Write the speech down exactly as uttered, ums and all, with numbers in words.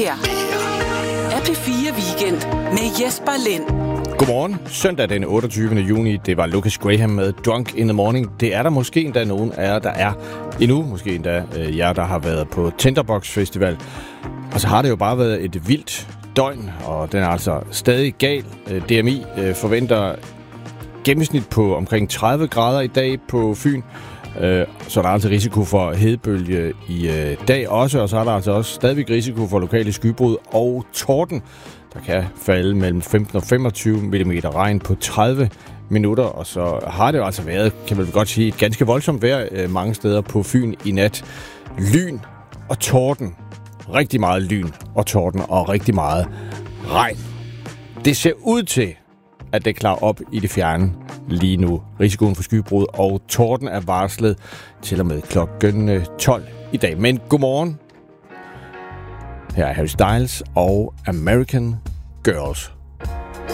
her er P fire Weekend med Jesper Lind. Godmorgen. Søndag den otteogtyvende juni. Det var Lucas Graham med Drunk in the Morning. Det er der måske endda nogen af jer, der er endnu. Måske endda øh, jer, der har været på Tinderbox Festival. Og så har det jo bare været et vildt døgn, og den er altså stadig gal. D M I øh, forventer gennemsnit på omkring tredive grader i dag på Fyn. Øh, så er der altså risiko for hedebølge i øh, dag også, og så er der altså også stadigvæk risiko for lokale skybrud og torden. Der kan falde mellem femten og femogtyve millimeter regn på tredive minutter, og så har det jo altså været, kan man godt sige, et ganske voldsomt vejr øh, mange steder på Fyn i nat. Lyn og torden. Rigtig meget lyn og torden og rigtig meget regn. Det ser ud til, at det klarer op i det fjerne lige nu. Risikoen for skybrud og torden er varslet til og med klokken tolv i dag. Men godmorgen. Her er Harry Styles og American Girls.